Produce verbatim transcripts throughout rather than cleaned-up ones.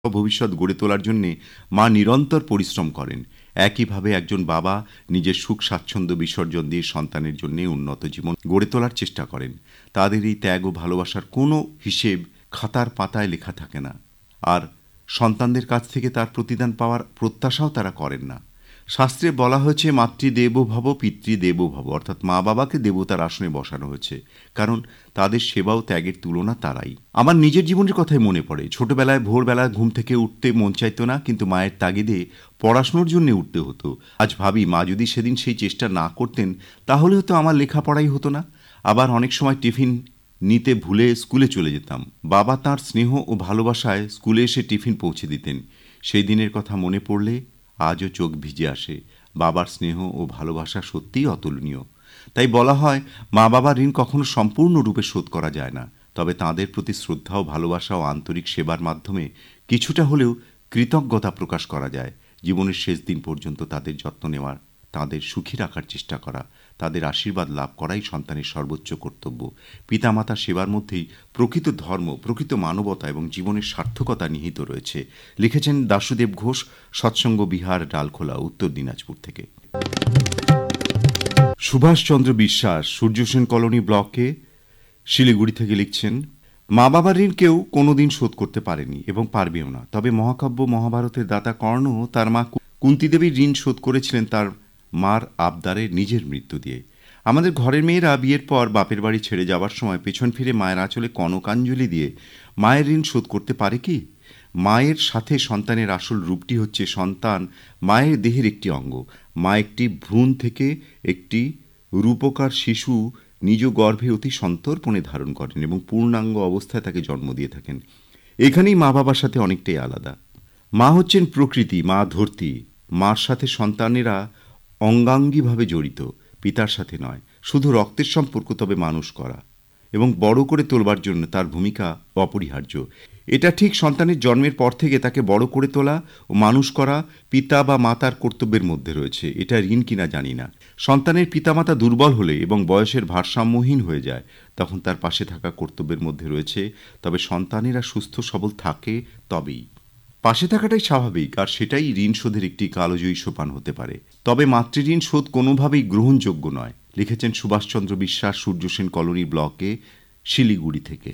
ভবিষ্যৎ গড়ে তোলার জন্য মা নিরন্তর পরিশ্রম করেন। একইভাবে একজন বাবা নিজের সুখ স্বাচ্ছন্দ্য বিসর্জন দিয়ে সন্তানের জন্য উন্নত জীবন গড়ে তোলার চেষ্টা করেন। তাদের এই ত্যাগ ও ভালোবাসার কোনো হিসেব খাতার পাতায় লেখা থাকে না, আর সন্তানদের কাছ থেকে তার প্রতিদান পাওয়ার প্রত্যাশাও তারা করেন না। শাস্ত্রে বলা হয়েছে মাতৃদেব ভব পিতৃদেব ভব, অর্থাৎ মা বাবাকে দেবতার আসনে বসানো হয়েছে, কারণ তাদের সেবা ও ত্যাগের তুলনা তারাই। আমার নিজের জীবনের কথাই মনে পড়ে। ছোটবেলায় ভোরবেলায় ঘুম থেকে উঠতে মন চাইতো না, কিন্তু মায়ের তাগিদে পড়াশোনার জন্য উঠতে হতো। আজ ভাবি, মা যদি সেদিন সেই চেষ্টা না করতেন তাহলে হয়তো আমার লেখাপড়াই হতো না। আবার অনেক সময় টিফিন নিতে ভুলে স্কুলে চলে যেতাম। বাবা তাঁর স্নেহ ও ভালোবাসায় স্কুলে এসে টিফিন পৌঁছে দিতেন। সেই দিনের কথা মনে পড়লে আজও চোখ ভিজে আসে। বাবার স্নেহ ও ভালোবাসা সত্যিই অতুলনীয়। তাই বলা হয়, মা বাবার ঋণ কখনো সম্পূর্ণরূপে শোধ করা যায় না, তবে তাঁদের প্রতি শ্রদ্ধা ও ভালোবাসা ও আন্তরিক সেবার মাধ্যমে কিছুটা হলেও কৃতজ্ঞতা প্রকাশ করা যায়। জীবনের শেষ দিন পর্যন্ত তাদের যত্ন নেওয়ার, তাদের সুখী রাখার চেষ্টা করা, তাদের আশীর্বাদ লাভ করাই সন্তানের সর্বোচ্চ কর্তব্য। পিতামাতার সেবার মধ্যেই প্রকৃত ধর্ম, প্রকৃত মানবতা এবং জীবনের সার্থকতা নিহিত রয়েছে। লিখেছেন দাশুদেব ঘোষ, সৎসঙ্গ বিহার, ডালখোলা, উত্তর দিনাজপুর থেকে। সুভাষচন্দ্র বিশ্বাস সূর্যসেন কলোনি ব্লকে শিলিগুড়ি থেকে লিখছেন, মা বাবার ঋণ কেউ কোনোদিন শোধ করতে পারেনি এবং পারবেও না। তবে মহাকাব্য মহাভারতের দাতা কর্ণ তার মা কুন্তিদেবীর ঋণ শোধ করেছিলেন তার মার আবদারে নিজের মৃত্যু দিয়ে। আমাদের ঘরের মেয়েরা বিয়ের পর বাপের বাড়ি ছেড়ে যাওয়ার সময় পেছন ফিরে মায়ের আঁচলে কনকাঞ্জলি দিয়ে মায়ের ঋণ শোধ করতে পারে কি? মায়ের সাথে সন্তানের আসল রূপটি হচ্ছে সন্তান মায়ের দেহের একটি অঙ্গ। মা একটি ভ্রূণ থেকে একটি রূপকার শিশু নিজ গর্ভে অতি সন্তর্পণে ধারণ করেন এবং পূর্ণাঙ্গ অবস্থায় তাকে জন্ম দিয়ে থাকেন। এখানেই মা বাবার সাথে অনেকটাই আলাদা। মা হচ্ছেন প্রকৃতি, মা ধরতি। মার সাথে সন্তানেরা অঙ্গাঙ্গিভাবে জড়িত, পিতার সাথে নয়। শুধু রক্তের সম্পর্ক, তবে মানুষ করা এবং বড় করে তোলবার জন্য তার ভূমিকা অপরিহার্য। এটা ঠিক সন্তানের জন্মের পর থেকে তাকে বড় করে তোলা ও মানুষ করা পিতা বা মাতার কর্তব্যের মধ্যে রয়েছে। এটা ঋণ কিনা জানি না। সন্তানের পিতামাতা দুর্বল হলে এবং বয়সের ভারসাম্যহীন হয়ে যায়, তখন তার পাশে থাকা কর্তব্যের মধ্যে রয়েছে। তবে সন্তানেরা সুস্থ সবল থাকে তবেই। পাশে থাকাটাই স্বাভাবিক, আর সেটাই ঋণ শোধের একটি কালজয়ী সোপান হতে পারে। তবে মাতৃঋণ শোধ কোনোভাবেই গ্রহণযোগ্য নয়। লিখেছেন সুভাষচন্দ্র বিশ্বাস সূর্যসেন কলোনি ব্লকে শিলিগুড়ি থেকে।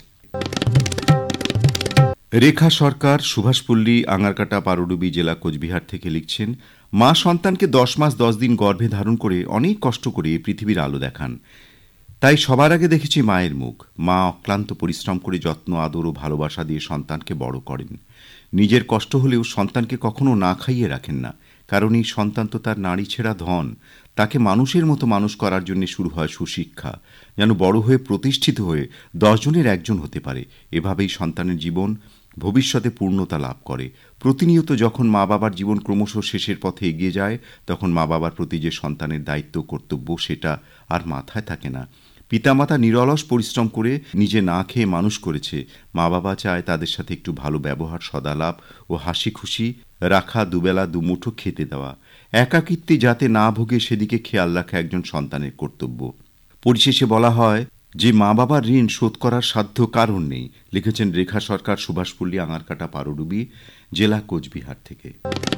রেখা সরকার সুভাষপল্লী, আঙারকাটা, পারডুবি, জেলা কোচবিহার থেকে লিখছেন, মা সন্তানকে দশ মাস দশ দিন গর্ভে ধারণ করে অনেক কষ্ট করে পৃথিবীর আলো দেখান। তাই সবার আগে দেখেছি মায়ের মুখ। মা অক্লান্ত পরিশ্রম করে যত্ন, আদর ও ভালোবাসা দিয়ে সন্তানকে বড় করেন। নিজের কষ্ট হলেও সন্তানকে কখনো না খাইয়ে রাখেন না, কারণ এই সন্তান তো তার নাড়ি ছেঁড়া ধন। তাকে মানুষের মতো মানুষ করার জন্য শুরু হয় সুশিক্ষা, যেন বড় হয়ে প্রতিষ্ঠিত হয়ে দশজনের একজন হতে পারে। এভাবেই সন্তানের জীবন ভবিষ্যতে পূর্ণতা লাভ করে। প্রতিনিয়ত যখন মা বাবার জীবন ক্রমশ শেষের পথে এগিয়ে যায়, তখন মা বাবার প্রতি যে সন্তানের দায়িত্ব, কর্তব্য, সেটা আর মাথায় থাকে না। পিতামাতা নিরলস পরিশ্রম করে নিজে না খেয়ে মানুষ করেছে। মা বাবা চায় তাদের সাথে একটু ভালো ব্যবহার, সদালাপ ও হাসি খুশি রাখা, দুবেলা দুমুঠো খেতে দেওয়া। একাকিত্বে যাতে না ভোগে সেদিকে খেয়াল রাখা একজন সন্তানের কর্তব্য। পরিশেষে বলা হয় যে মা বাবার ঋণ শোধ করার সাধ্য কারণ নেই। লিখেছেন রেখা সরকার সুভাষপল্লী, আঙারকাটা, পারডুবি, জেলা কোচবিহার থেকে।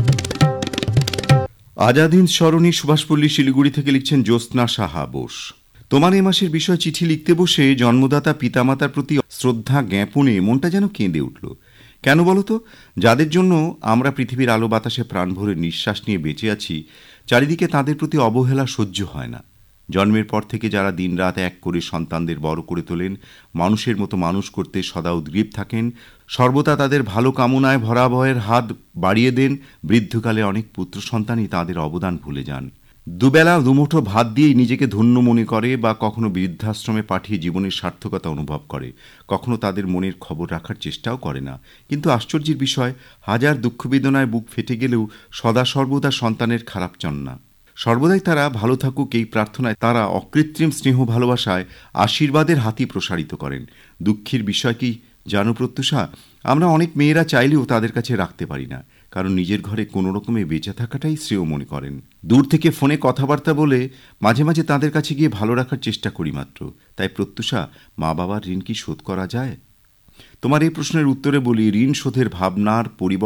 আজাদিন সরণী সুভাষপল্লী শিলিগুড়ি থেকে লিখছেন জ্যোৎস্না সাহা বোস। তোমার এ মাসের বিষয় চিঠি লিখতে বসে জন্মদাতা পিতামাতার প্রতি শ্রদ্ধা জ্ঞাপনে মনটা যেন কেঁদে উঠল। কেন বলো তো? যাদের জন্য আমরা পৃথিবীর আলো বাতাসে প্রাণ ভরে নিঃশ্বাস নিয়ে বেঁচে আছি, চারিদিকে তাদের প্রতি অবহেলা সহ্য হয় না। জন্মের পর থেকে যারা দিনরাত এক করে সন্তানদের বড় করে তোলেন, মানুষের মতো মানুষ করতে সদা উদ্গ্রীব থাকেন, সর্বদা তাদের ভালো কামনায় ভরাভয়ের হাত বাড়িয়ে দেন, বৃদ্ধকালে অনেক পুত্র সন্তানই তাদের অবদান ভুলে যান। দুবেলা দুমুঠো ভাত দিয়েই নিজেকে ধন্য মনে করে, বা কখনো বৃদ্ধাশ্রমে পাঠিয়ে জীবনের সার্থকতা অনুভব করে। কখনো তাদের মনের খবর রাখার চেষ্টাও করে না। কিন্তু আশ্চর্যের বিষয়, হাজার দুঃখ বেদনায় বুক ফেটে গেলেও সদা সর্বদা সন্তানের খারাপ চান না। সর্বদাই তারা ভালো থাকুক এই প্রার্থনায় তারা অকৃত্রিম স্নেহ ভালোবাসায় আশীর্বাদের হাতই প্রসারিত করেন। দুঃখের বিষয় কি জানো প্রত্যুষা? আমরা অনেক মেয়েরা চাইলেও তাদের কাছে রাখতে পারি না, কারণ নিজের ঘরে কোনো রকমে বেঁচে থাকাটাই শ্রেয় মনে করেন। দূর থেকে ফোনে কথাবার্তা বলে মাঝে মাঝে তাদের কাছে গিয়ে ভালো রাখার চেষ্টা করি মাত্র। তাই প্রত্যুষা, মা বাবার ঋণ কি শোধ করা যায়? তোমার এই প্রশ্নের উত্তরে বলি, ঋণ শোধের ভাবনার পরিবর্তন